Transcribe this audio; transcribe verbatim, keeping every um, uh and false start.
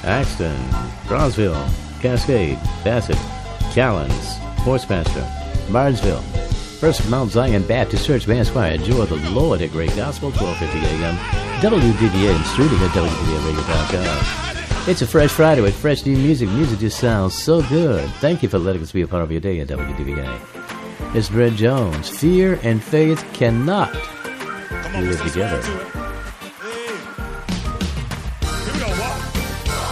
Axton, Brownsville, Cascade, Bassett, Callens, Horse Pasture, Barnesville, First of Mount Zion Baptist Church Band Choir. Enjoy the Lord at Great Gospel, twelve fifty a.m. W D V A and streaming at W D V A radio dot com. It's a fresh Friday with fresh new music. Music just sounds so good. Thank you for letting us be a part of your day at W D V A. It's Brett Jones. Fear and faith cannot live together.